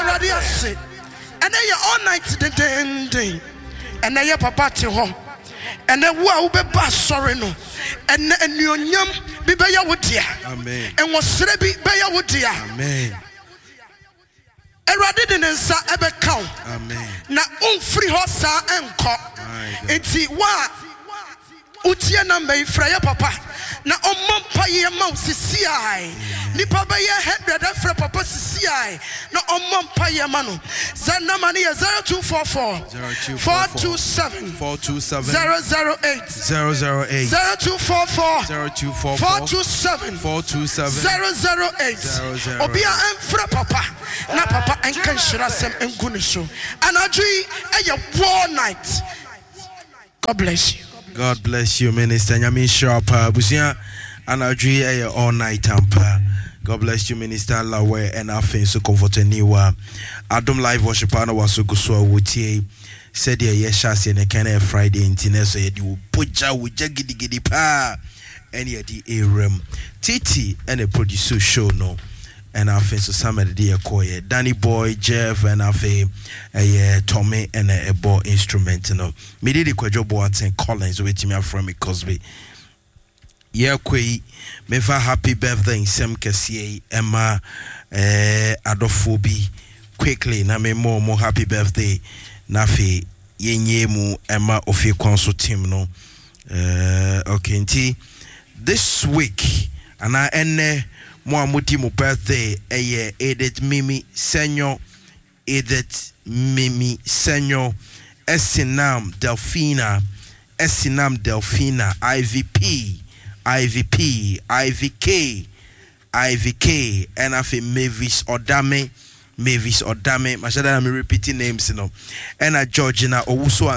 Eradiase. And then you all night the and then your papa to home. And then who be bas sorry no. And your yum be beya wodia. Amen. And was Serebi beya wodia. Amen. Eradi didn't sa ebe count. Amen. Na free horse and cop. Eti wa utia na me fraya papa. Na omompa ye mouse CI. Nipa be ye head free papa CI. Na omompa ye manu. Zana mani 0244 427 008 0244 427 008 Obia en free papa. Na papa en kan shira sem en gunu so. Anadri eye war night. God bless you. God bless you, Minister. Nyami Sharpa. Busia anadri all night tampa. God bless you, Minister Lawe and Afin so comforting niwa. Adam live worship ana waso guswa wutie. Said ye yeshasi ne kana Friday intine so ye di puja wuja gidi pa. And ye di erem. Titi and a producer show no. And I think so some of the day Danny Boy, Jeff, and I think Tommy and a ball instrument. You know, me did the Kwajo Boats and Collins waiting me from me Cosby. Yeah, me for happy birthday in Sem Kessie, Emma Adophobi. Quickly, na me more happy birthday. Nafi Yenyemu Emma Ofi Council team. No, okay, nti this week, and I end. Moi muti mo birthday Edith Mimi Senyo Esinam Delphina IVP IVK and I feel Mavis Odame mashada me repeating names you know and Georgina Owusu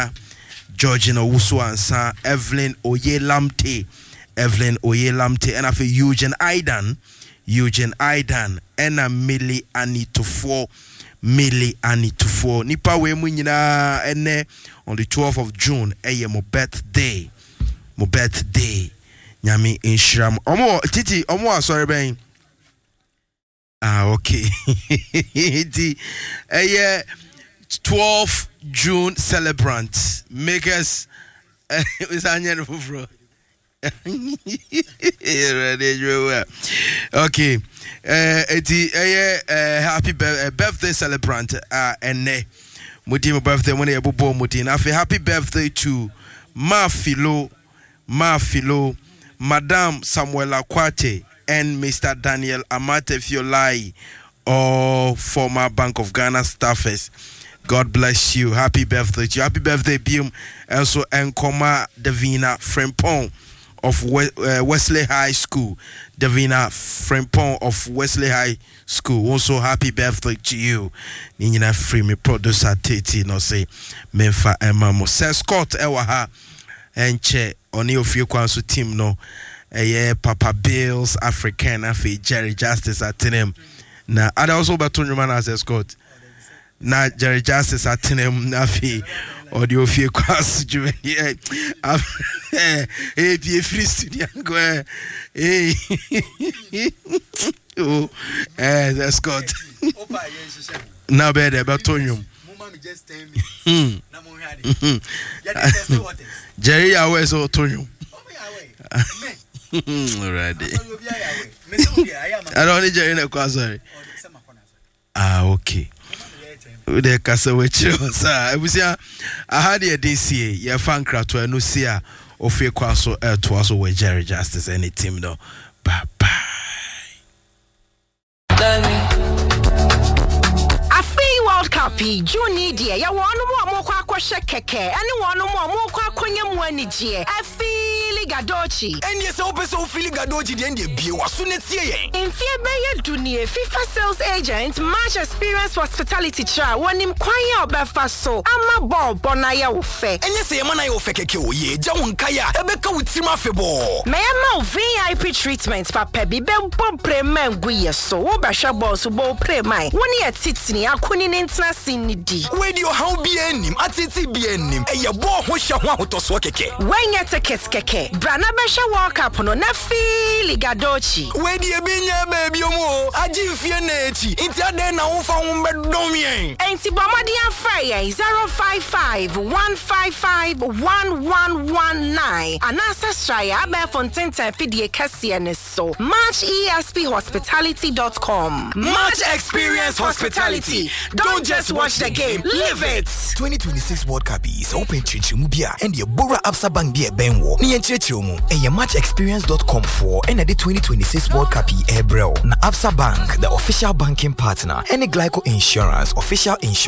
Ansa Evelyn Oyelamte and I feel Eugene Aidan and a Millie Anitufo nipa we mu nyina ene on the 12th of June mo birthday nyame inshram titi omo sorry ben okay the 12th June celebrant makers is anya for okay happy birthday celebrant and muti birthday when you bobo muti happy birthday to Mafilo Madam Samuela Kwate and Mr. Daniel Amate Fiolai, all former Bank of Ghana staffers. God bless you. Happy birthday to you. Happy birthday, Bium. Also, Nkoma Davina Frempong of Wesley High School. Davina Frempong of Wesley High School. Also, happy birthday to you. Nina free me producer Titi no say Memfa Emma Scott Ewaha and Che Oni of you Kwansu team no. Papa Bills African afi Jerry Justice atinem. Na ada also baton man as Scott. Na Jerry Justice atinem nafi audio fie kwas juvenile be free studio go oh that's Scott na be there batonium just tell me na mo hade Jerry always otonium already I don't need Jerry na kwa sorry okay the casa which sir ebusia ahadi e dey see ye fan krato no see a ofie kwaso to also with Jerry Justice any team no bye bye World Cup Juni dia ya wonu mo kwa kwhye keke ane wonu mo kwa konya mu anigye afili gadochi ende se opese ofili gadochi de ende bie waso ne tie yen mfie beye dunie FIFA sales agent match experience hospitality cha wonim kwan ya obefa so ama ball bonaye wo fe enye se yema na ye wo fe keke wo ye gya wo nkaya ebeka wutim afebo me ma VIP treatment papa bi be bomprema nguye so wo bahwa ball so bo premai woni atitini akoni international di radio how be enim atiti be enim eye bo ho hye ho ahotoso keke wanya tickets keke Brana Besha World Cup no na feel gadochi. Where the binya baby mo, aji fie na echi. Inti ade na wo fa wo mbedom yen. Enti bomadi afray 055-155-1119. Anasa Straya Abe Fontaine Fidie Cassia so. MatchESPHospitality.com. Match Experience Hospitality. Don't just watch the game, live it. 2026 World Cup is open chichimu bia and your Bora Absa Bank bia benwo. Ni enchichimu and your matchexperience.com for and the 2026 World Cup Airbrel. Na Absa Bank, the official banking partner, and Glyco Insurance, official insurance.